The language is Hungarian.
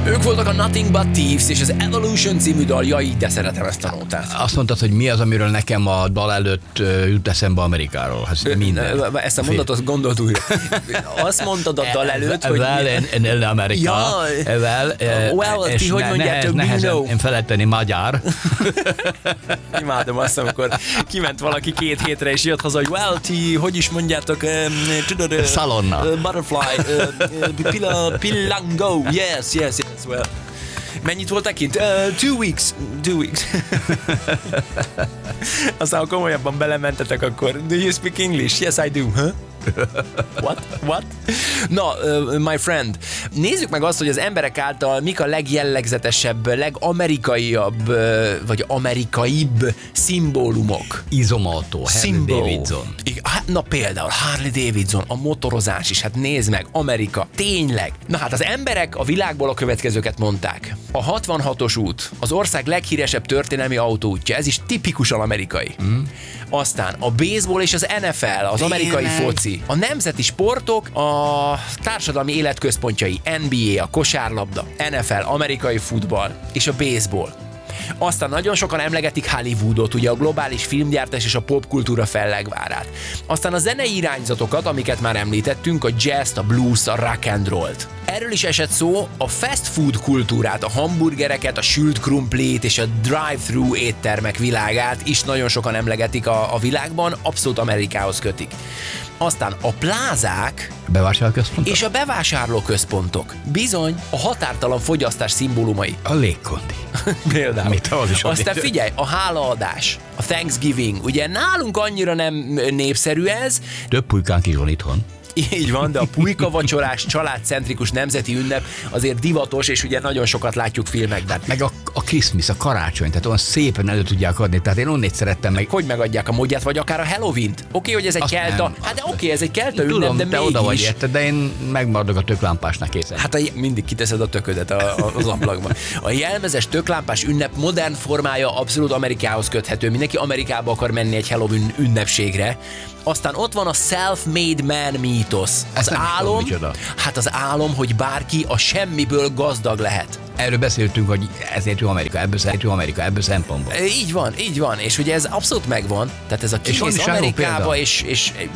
Ők voltak a Nothing But Thieves, és az Evolution című dal, jaj, de szeretem ezt a nótát. Azt mondtad, hogy mi az, amiről nekem a dal előtt jut eszembe Amerikáról. Hát minden. Ezt a mondatot gondold újra. Azt mondtad a dal előtt, hogy... Well, Amerika. Well, ti hogy mondjátok, we know. Én felettenni magyar. Imádom azt, amikor kiment valaki 2 hétre, és jött haza, hogy well, ti hogy is mondjátok, tudod... Szalonna. Butterfly, pillango, yes, well. Mennyit voltak kint? 2 weeks. Aztán, ha komolyabban belementetek, akkor do you speak English? Yes, I do. Huh? What? Na, my friend, nézzük meg azt, hogy az emberek által mik a legjellegzetesebb, legamerikaiabb, vagy amerikaibb szimbólumok. Izomautó, Harley Davidson. Na például Harley Davidson, a motorozás is, hát nézd meg, Amerika, tényleg. Na hát az emberek a világból a következőket mondták. A 66-os út, az ország leghíresebb történelmi autóútja, ez is tipikusan amerikai. Aztán a baseball és az NFL, az amerikai foci. A nemzeti sportok, a társadalmi életközpontjai, NBA, a kosárlabda, NFL, amerikai futball és a baseball. Aztán nagyon sokan emlegetik Hollywoodot, ugye a globális filmgyártás és a popkultúra fellegvárát. Aztán a zenei irányzatokat, amiket már említettünk, a jazz, a blues, a rock and roll-t. Erről is esett szó, a fast food kultúrát, a hamburgereket, a sült krumplit és a drive-thru éttermek világát is nagyon sokan emlegetik a világban, abszolút Amerikához kötik. Aztán a plázák bevásárlóközpontok és a bevásárlóközpontok bizony a határtalan fogyasztás szimbólumai. A légkondi. Például. Az aztán figyelj, a hálaadás, a Thanksgiving, ugye nálunk annyira nem népszerű ez. Több pulykánk is van itthon. Így van, de a pulyka-vacsorás, családcentrikus nemzeti ünnep azért divatos, és ugye nagyon sokat látjuk filmekben. Meg a Christmas, a karácsony, tehát olyan szépen elő tudják adni, tehát én onnét szerettem meg. Hogy megadják a módját, vagy akár a Halloween-t? Oké, hogy ez egy kelta, hát de oké, ez egy kelta ünnep, tudom, de te mégis. oda vagy érted, de én megmaradok a töklámpásnak készen. Hát mindig kiteszed a töködet az ablakban. A jelmezes töklámpás ünnep modern formája abszolút Amerikához köthető. Mindenki Amerikába akar menni egy Halloween ünnepségre. Aztán ott van a self-made man mítosz. Az álom, hát az álom, hogy bárki a semmiből gazdag lehet. Erről beszéltünk, hogy ezért jó Amerika, ebből szempontból. Így van, és ugye ez abszolút megvan. Tehát ez a kimész Amerikába, és